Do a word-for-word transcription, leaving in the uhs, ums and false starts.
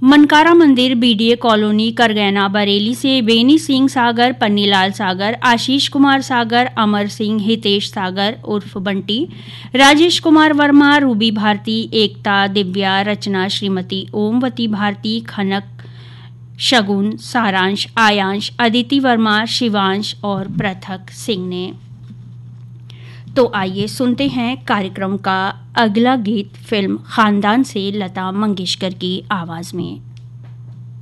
मनकारा मंदिर, BDA colony, करगैना, Bareilly से बेनी सिंह सागर, पन्नीलाल सागर, आशीष कुमार सागर, अमर सिंह, हितेश सागर उर्फ बंटी, राजेश कुमार वर्मा, रूबी भारती, एकता, दिव्या, रचना, श्रीमती ओमवती भारती, खनक, शगुन, सारांश, आयांश, अदिति वर्मा, शिवांश और पृथक सिंह ने। तो आइए सुनते हैं कार्यक्रम का अगला गीत फिल्म खानदान से लता मंगेशकर की आवाज में।